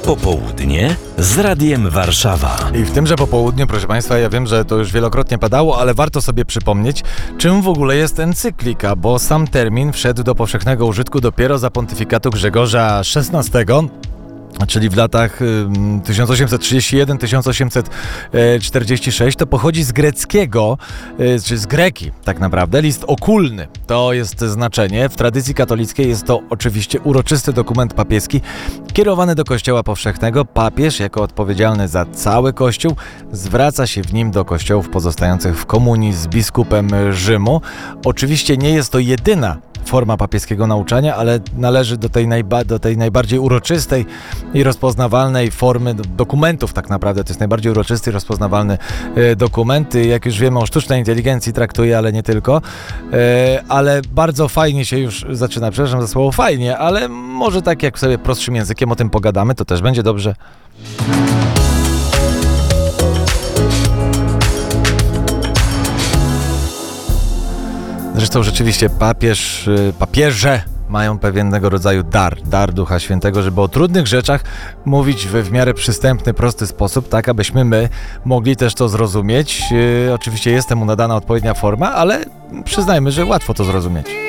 Popołudnie z Radiem Warszawa. I w tymże popołudniu, proszę Państwa, ja wiem, że to już wielokrotnie padało, ale warto sobie przypomnieć, czym w ogóle jest encyklika, bo sam termin wszedł do powszechnego użytku dopiero za pontyfikatu Grzegorza XVI, czyli w latach 1831-1846. To pochodzi z greckiego, czy z greki tak naprawdę. List okulny to jest znaczenie. W tradycji katolickiej jest to oczywiście uroczysty dokument papieski kierowany do Kościoła powszechnego. Papież, jako odpowiedzialny za cały Kościół, zwraca się w nim do kościołów pozostających w komunii z biskupem Rzymu. Oczywiście nie jest to jedyna forma papieskiego nauczania, ale należy do tej najbardziej uroczystej i rozpoznawalnej formy dokumentów tak naprawdę. To jest najbardziej uroczysty i rozpoznawalny dokument. Jak już wiemy, o sztucznej inteligencji traktuje, ale nie tylko. Ale bardzo fajnie się już zaczyna, przepraszam za słowo fajnie, ale może tak jak sobie prostszym językiem o tym pogadamy, to też będzie dobrze. Zresztą rzeczywiście papieże mają pewnego rodzaju dar Ducha Świętego, żeby o trudnych rzeczach mówić w miarę przystępny, prosty sposób, tak abyśmy my mogli też to zrozumieć. Oczywiście jest temu nadana odpowiednia forma, ale przyznajmy, że łatwo to zrozumieć.